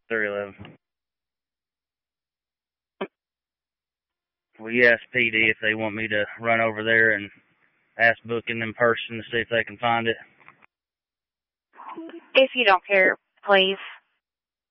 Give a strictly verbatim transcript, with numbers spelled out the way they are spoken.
three eleven. Will you ask P D if they want me to run over there and ask booking in person to see if they can find it? If you don't care, please.